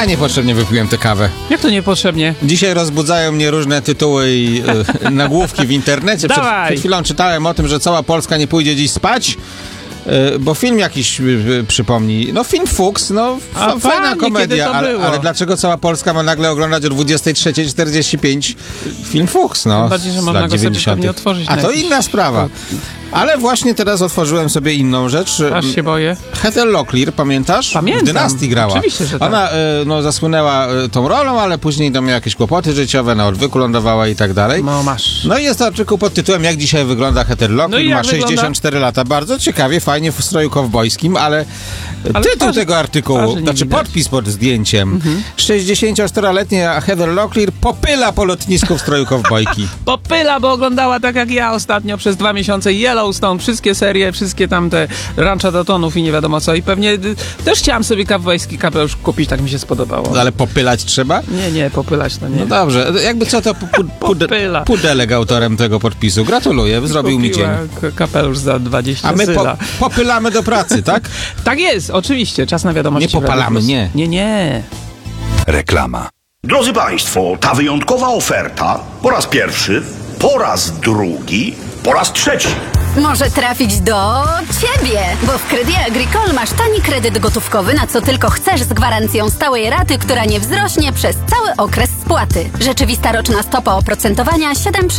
A niepotrzebnie wypiłem tę kawę. Jak to niepotrzebnie? Dzisiaj rozbudzają mnie różne tytuły i nagłówki w internecie. Przed chwilą czytałem o tym, że cała Polska nie pójdzie dziś spać, bo film jakiś przypomni. No film Fuchs, no fajna komedia, ale dlaczego cała Polska ma nagle oglądać o 23:45 film Fuchs, no, bardziej, że z można lat go 90. sobie otworzyć. A to inna sprawa. Ale właśnie teraz otworzyłem sobie inną rzecz. Aż się boję. Heather Locklear, pamiętasz? Pamiętam. W Dynastii grała. Oczywiście, że tak. Ona zasłynęła tą rolą, ale później miała jakieś kłopoty życiowe, na odwyku lądowała i tak dalej. No masz. No i jest artykuł pod tytułem Jak dzisiaj wygląda Heather Locklear. No ma 64 lata. Bardzo ciekawie, fajnie w stroju kowbojskim, ale tytuł tego artykułu, znaczy podpis pod zdjęciem. 64-letnia Heather Locklear popyla po lotnisku w stroju kowbojki. Popyla, bo oglądała tak jak ja ostatnio przez 2 miesiące Yellowstone, wszystkie serie, wszystkie tamte Rancha Daltonów i nie wiadomo co. I pewnie też chciałam sobie kowbojski kapelusz kupić, tak mi się spodobało. Ale popylać trzeba? Nie, popylać to nie. No dobrze, jakby co to Pudelek autorem tego podpisu. Gratuluję, zrobił mi dzień. Kapelusz za 20 A my syla. popylamy do pracy, tak? Tak jest, oczywiście, czas na wiadomości. Nie popalamy, nie. Nie. Reklama. Drodzy Państwo, ta wyjątkowa oferta po raz pierwszy, po raz drugi, po raz trzeci. Może trafić do ciebie, bo w Crédit Agricole masz tani kredyt gotówkowy na co tylko chcesz z gwarancją stałej raty, która nie wzrośnie przez cały okres spłaty. Rzeczywista roczna stopa oprocentowania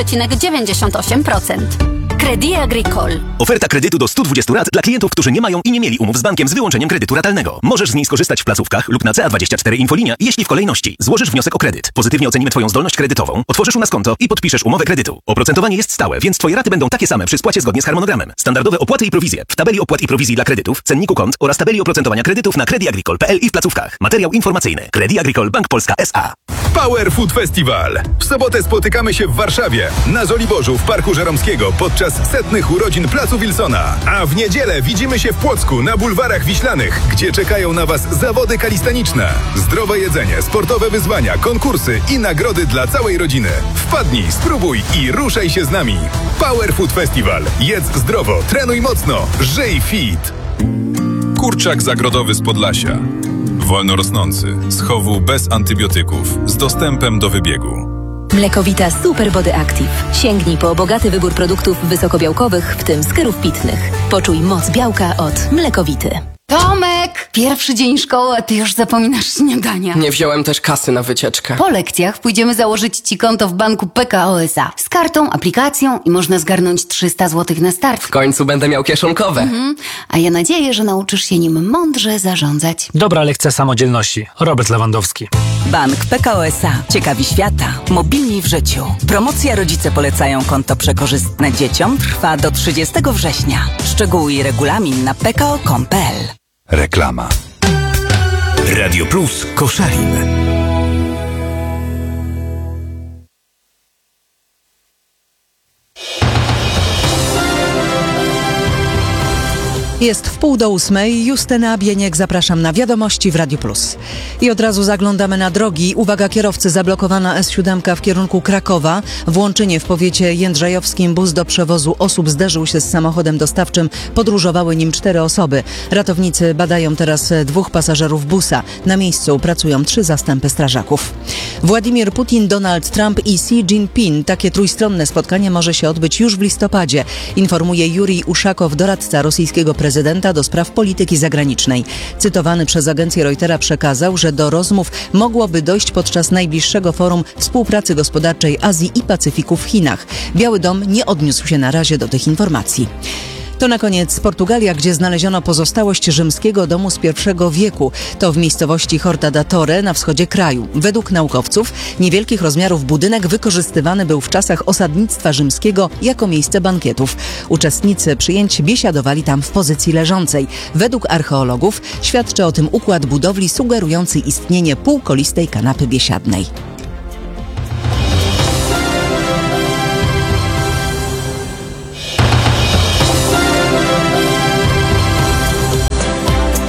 7,98%. Crédit Agricole. Oferta kredytu do 120 rat dla klientów, którzy nie mają i nie mieli umów z bankiem z wyłączeniem kredytu ratalnego. Możesz z niej skorzystać w placówkach lub na CA24 Infolinia, jeśli w kolejności złożysz wniosek o kredyt. Pozytywnie ocenimy Twoją zdolność kredytową, otworzysz u nas konto i podpiszesz umowę kredytu. Oprocentowanie jest stałe, więc Twoje raty będą takie same przy spłacie zgodnie z harmonogramem. Standardowe opłaty i prowizje w tabeli opłat i prowizji dla kredytów, cenniku kont oraz tabeli oprocentowania kredytów na crediagricole.pl i w placówkach. Materiał informacyjny. Crédit Agricole Bank Polska S.A. Power Food Festival. W sobotę spotykamy się w Warszawie, na Żoliborzu w Parku Żeromskiego podczas 100. urodzin Placu Wilsona. A w niedzielę widzimy się w Płocku na bulwarach Wiślanych, gdzie czekają na Was zawody kalistaniczne. Zdrowe jedzenie, sportowe wyzwania, konkursy i nagrody dla całej rodziny. Wpadnij, spróbuj i ruszaj się z nami. Power Food Festival. Jedz zdrowo, trenuj mocno, żyj fit. Kurczak zagrodowy z Podlasia. Wolno rosnący, z chowu bez antybiotyków, z dostępem do wybiegu. Mlekowita Super Body Active. Sięgnij po bogaty wybór produktów wysokobiałkowych, w tym skórów pitnych. Poczuj moc białka od Mlekowity. Tomek! Pierwszy dzień szkoły, a ty już zapominasz śniadania. Nie wziąłem też kasy na wycieczkę. Po lekcjach pójdziemy założyć ci konto w banku PKO SA. Z kartą, aplikacją i można zgarnąć 300 zł na start. W końcu będę miał kieszonkowe. A ja nadzieję, że nauczysz się nim mądrze zarządzać. Dobra lekcja samodzielności. Robert Lewandowski. Bank PKO SA. Ciekawi świata. Mobilni w życiu. Promocja Rodzice polecają konto przekorzystne dzieciom trwa do 30 września. Szczegóły i regulamin na pko.com.pl. Reklama. Radio Plus Koszalin. Jest 7:30. Justyna Bieniek, zapraszam na wiadomości w Radiu Plus. I od razu zaglądamy na drogi. Uwaga kierowcy, zablokowana S7 w kierunku Krakowa. W Łączynie w powiecie jędrzejowskim bus do przewozu osób zderzył się z samochodem dostawczym. Podróżowały nim 4 osoby. Ratownicy badają teraz 2 pasażerów busa. Na miejscu pracują 3 zastępy strażaków. Władimir Putin, Donald Trump i Xi Jinping. Takie trójstronne spotkanie może się odbyć już w listopadzie, informuje Jurij Uszakow, doradca rosyjskiego prezydenta do spraw polityki zagranicznej. Cytowany przez agencję Reutera przekazał, że do rozmów mogłoby dojść podczas najbliższego forum współpracy gospodarczej Azji i Pacyfiku w Chinach. Biały Dom nie odniósł się na razie do tych informacji. To na koniec Portugalia, gdzie znaleziono pozostałość rzymskiego domu z I wieku. To w miejscowości Horta da Torre na wschodzie kraju. Według naukowców niewielkich rozmiarów budynek wykorzystywany był w czasach osadnictwa rzymskiego jako miejsce bankietów. Uczestnicy przyjęć biesiadowali tam w pozycji leżącej. Według archeologów świadczy o tym układ budowli sugerujący istnienie półkolistej kanapy biesiadnej.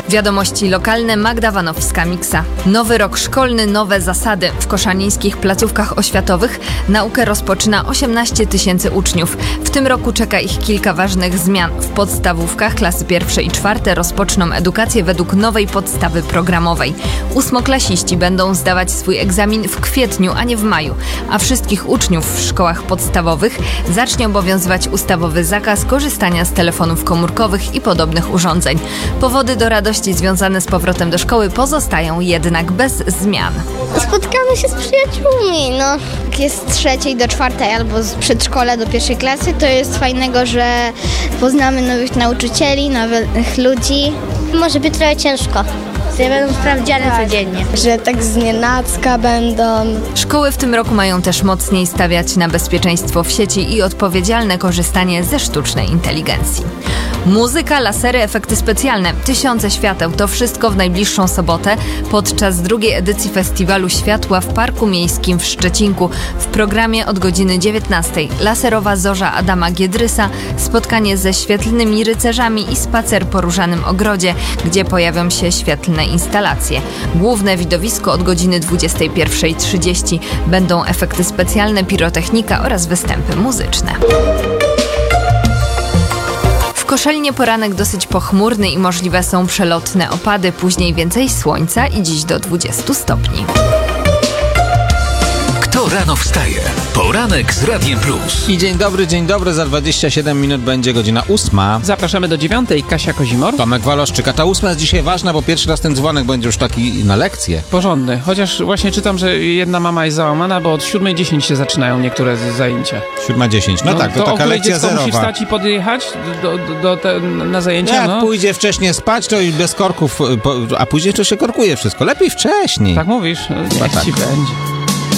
Wiadomości lokalne, Magda Wanowska-Miksa. Nowy rok szkolny, nowe zasady. W koszalińskich placówkach oświatowych naukę rozpoczyna 18 000 uczniów. W tym roku czeka ich kilka ważnych zmian. W podstawówkach klasy 1. i 4. rozpoczną edukację według nowej podstawy programowej. Ósmoklasiści będą zdawać swój egzamin w kwietniu, a nie w maju, a wszystkich uczniów w szkołach podstawowych zacznie obowiązywać ustawowy zakaz korzystania z telefonów komórkowych i podobnych urządzeń. Powody do radości związane z powrotem do szkoły pozostają jednak bez zmian. Spotkamy się z przyjaciółmi, Jak jest z 3. do 4. albo z przedszkola do 1. klasy, to jest fajnego, że poznamy nowych nauczycieli, nowych ludzi. Może być trochę ciężko. Będą sprawdziane codziennie. Że tak znienacka będą. Szkoły w tym roku mają też mocniej stawiać na bezpieczeństwo w sieci i odpowiedzialne korzystanie ze sztucznej inteligencji. Muzyka, lasery, efekty specjalne, tysiące świateł, to wszystko w najbliższą sobotę podczas drugiej edycji Festiwalu Światła w Parku Miejskim w Szczecinku. W programie od godziny 19:00 laserowa zorza Adama Giedrysa, spotkanie ze świetlnymi rycerzami i spacer po różanym ogrodzie, gdzie pojawią się świetlne instalacje. Główne widowisko od godziny 21:30 będą efekty specjalne, pirotechnika oraz występy muzyczne. W Koszalinie poranek dosyć pochmurny i możliwe są przelotne opady, później więcej słońca i dziś do 20 stopni. Kto rano wstaje? Poranek z Radiem Plus. I dzień dobry, za 27 minut będzie godzina 8. Zapraszamy do 9:00, Kasia Kozimor. Tomek Waloszczyk, a ta 8 jest dzisiaj ważna, bo pierwszy raz ten dzwonek będzie już taki na lekcję. Porządny, chociaż właśnie czytam, że jedna mama jest załamana, bo od 7:10 się zaczynają niektóre zajęcia. 7:10, no tak, to taka lekcja zerowa. Musi wstać i podjechać na zajęcia? Jak pójdzie wcześniej spać, to i bez korków, a później to się korkuje wszystko. Lepiej wcześniej. Tak mówisz? Chyba tak. Ci będzie.